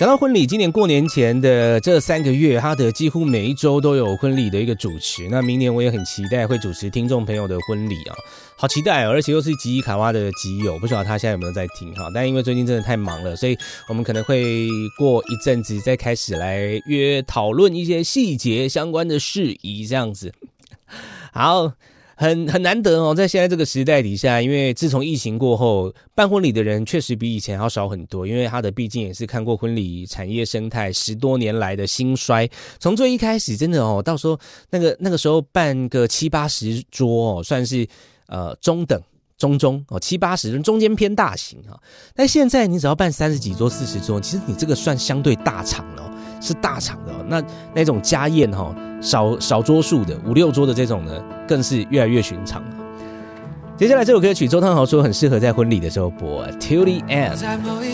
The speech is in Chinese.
讲到婚礼，今年过年前的这3个月，哈德几乎每一周都有婚礼的一个主持。那明年我也很期待会主持听众朋友的婚礼啊，好期待哦！而且又是吉伊卡哇的基友，不晓得他现在有没有在听哈？但因为最近真的太忙了，所以我们可能会过一阵子再开始来约讨论一些细节相关的事宜，这样子。好。很难得哦，在现在这个时代底下，因为自从疫情过后，办婚礼的人确实比以前要少很多，因为他的毕竟也是看过婚礼产业生态10多年来的兴衰，从最一开始真的哦，到时候那个时候办个70-80桌哦，算是中等。中哦，70-80人中间偏大型啊，但现在你只要办30几桌、40桌，其实你这个算相对大场了哦，是大场的哦。那种家宴哈，少桌数的5-6桌的这种呢，更是越来越寻常了。接下来这首歌曲，周汤豪说很适合在婚礼的时候播，《Till the End》。